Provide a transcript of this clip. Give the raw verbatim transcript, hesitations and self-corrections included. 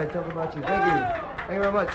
guy. Tell them about you. Thank you. Thank you very much.